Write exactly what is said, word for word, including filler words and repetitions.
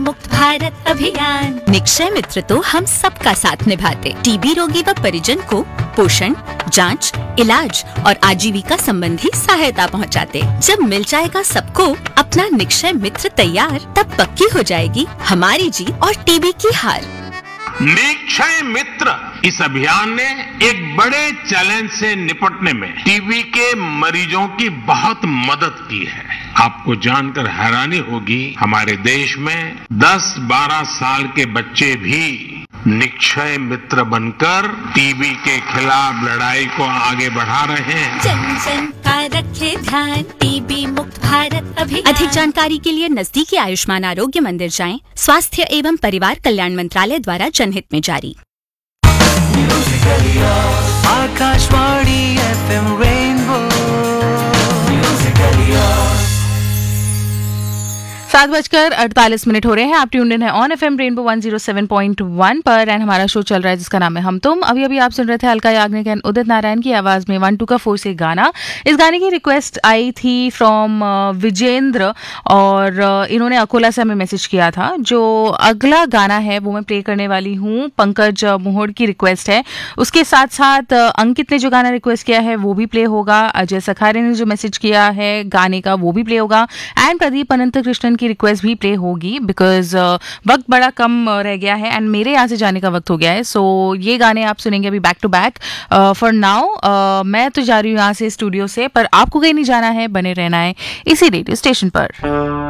मुक्त भारत अभियान। निक्षय मित्र तो हम सबका साथ निभाते, टीबी रोगी व परिजन को पोषण, जांच, इलाज और आजीविका संबंधी सहायता पहुंचाते। जब मिल जाएगा सबको अपना निक्षय मित्र तैयार, तब पक्की हो जाएगी हमारी जीत और टीबी की हार। निक्षय मित्र इस अभियान ने एक बड़े चैलेंज से निपटने में टीबी के मरीजों की बहुत मदद की है। आपको जानकर हैरानी होगी, हमारे देश में दस बारह साल के बच्चे भी निक्षय मित्र बनकर टीबी के खिलाफ लड़ाई को आगे बढ़ा रहे हैं। जन जन का रखे ध्यान, टीबी मुक्त भारत अभियान। अधिक जानकारी के लिए नजदीकी आयुष्मान आरोग्य मंदिर जाएं। स्वास्थ्य एवं परिवार कल्याण मंत्रालय द्वारा जनहित में जारी। आकाशवाणी एफ एम रेनबो सात बजकर अड़तालीस मिनट हो रहे हैं। आप ट्यून्ड इन है on F M rainbow one zero seven point one पर एंड हमारा शो चल रहा है जिसका नाम है हम तुम। अभी अभी आप सुन रहे थे अलका याग्निक एंड उदित नारायण की आवाज में वन टू का फोर से गाना। इस गाने की रिक्वेस्ट आई थी फ्रॉम विजेंद्र और uh, इन्होंने अकोला से हमें मैसेज किया था। जो अगला गाना है वो मैं प्ले करने वाली हूँ, पंकज मोहोड़ की रिक्वेस्ट है। उसके साथ साथ uh, अंकित ने जो गाना रिक्वेस्ट किया है वो भी प्ले होगा। अजय सखारे ने जो मैसेज किया है गाने का वो भी प्ले होगा एंड प्रदीप अनंत कृष्णन की रिक्वेस्ट भी प्ले होगी बिकॉज uh, वक्त बड़ा कम uh, रह गया है एंड मेरे यहाँ से जाने का वक्त हो गया है। सो so, ये गाने आप सुनेंगे अभी back to back. For now मैं तो जा रही हूँ यहाँ से स्टूडियो से, पर आपको कहीं नहीं जाना है, बने रहना है इसी रेडियो स्टेशन पर।